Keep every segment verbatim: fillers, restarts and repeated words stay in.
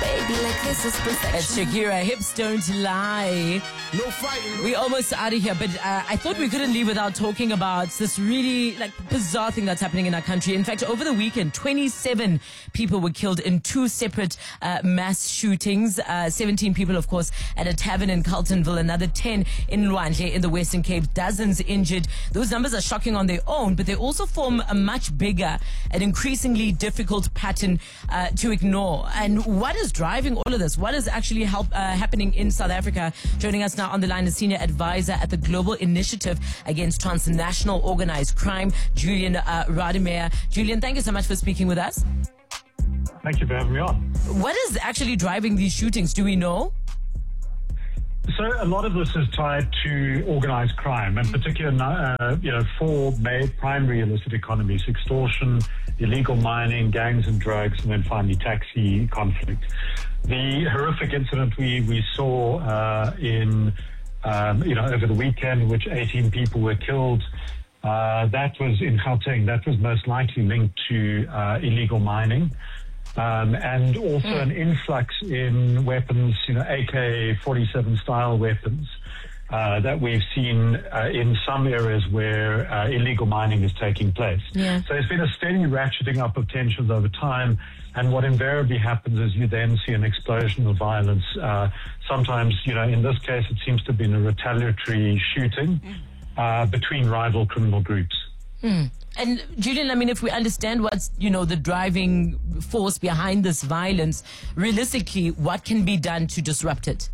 Baby, like this is perfection. It's Shakira, Hips Don't Lie. No fighting. We're almost out of here, but uh, I thought we couldn't leave without talking about this really like bizarre thing that's happening in our country. In fact, over the weekend, twenty-seven people were killed in two separate uh, mass shootings. Uh, seventeen people, of course, at a tavern in Carltonville, another ten in Lwandle in the Western Cape, dozens injured. Those numbers are shocking on their own, but they also form a much bigger and increasingly difficult pattern uh, to ignore. And what is driving all of this? What is actually help, uh, happening in South Africa? Joining us now on the line is Senior Advisor at the Global Initiative Against Transnational Organized Crime, Julian uh, Rademeyer. Julian, thank you so much for speaking with us. Thank you for having me on. What is actually driving these shootings? Do we know? So a lot of this is tied to organized crime, and particularly, uh, you know, four main primary illicit economies: extortion, illegal mining, gangs and drugs, and then finally taxi conflict. The horrific incident we, we saw uh, in, um, you know, over the weekend, in which eighteen people were killed, uh, that was in Gauteng. That was most likely linked to uh, illegal mining. Um, and also mm. an influx in weapons, you know, A K forty-seven style weapons uh, that we've seen uh, in some areas where uh, illegal mining is taking place. Yeah. So it's been a steady ratcheting up of tensions over time. And what invariably happens is you then see an explosion of violence. Uh, sometimes, you know, in this case, it seems to have been a retaliatory shooting uh, between rival criminal groups. Mm. And Julian, I mean, if we understand what's, you know, the driving force behind this violence, realistically, what can be done to disrupt it?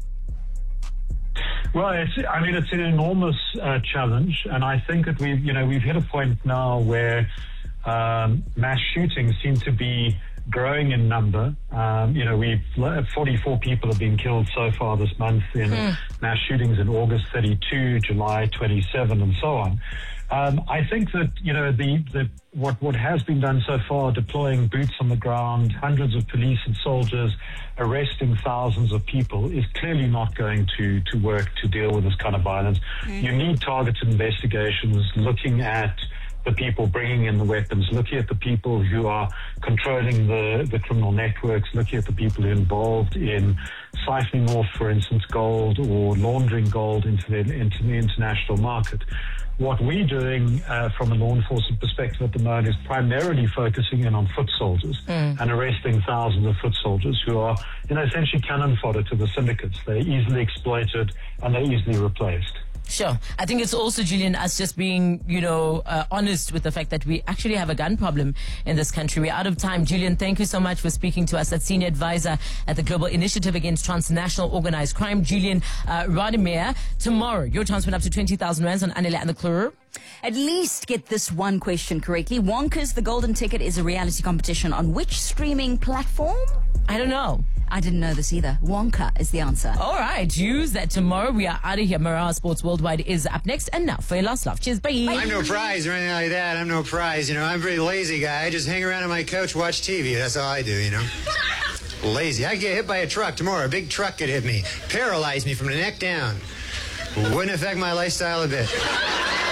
Well, it's, I mean, it's an enormous uh, challenge, and I think that we've, you know, we've hit a point now where um, mass shootings seem to be growing in number. Um, you know, we've forty-four people have been killed so far this month in hmm. mass shootings in August, thirty-two, July, twenty-seven, and so on. Um, I think that, you know, the, the what what has been done so far, deploying boots on the ground, hundreds of police and soldiers, arresting thousands of people, is clearly not going to, to work to deal with this kind of violence. Mm-hmm. You need targeted investigations, looking at the people bringing in the weapons, looking at the people who are controlling the, the criminal networks, looking at the people involved in siphoning off, for instance, gold or laundering gold into the, into the international market. What we're doing uh, from a law enforcement perspective at the moment is primarily focusing in on foot soldiers mm. and arresting thousands of foot soldiers who are, you know, essentially cannon fodder to the syndicates. They're easily exploited and they're easily replaced. Sure. I think it's also, Julian, us just being, you know, uh, honest with the fact that we actually have a gun problem in this country. We're out of time. Julian, thank you so much for speaking to us. That's Senior Advisor at the Global Initiative Against Transnational Organized Crime, Julian uh, Rademeyer. Tomorrow, your chance went up to twenty thousand rands on Anela and the Klur. At least get this one question correctly. Wonka's The Golden Ticket is a reality competition on which streaming platform? I don't know. I didn't know this either. Wonka is the answer. All right. Use that tomorrow. We are out of here. Marara Sports Worldwide is up next. And now for your last laugh. Cheers. Bye. I'm no prize or anything like that. I'm no prize. You know, I'm a very lazy guy. I just hang around on my couch, watch T V. That's all I do, you know. Lazy. I get hit by a truck tomorrow. A big truck could hit me. Paralyze me from the neck down. Wouldn't affect my lifestyle a bit.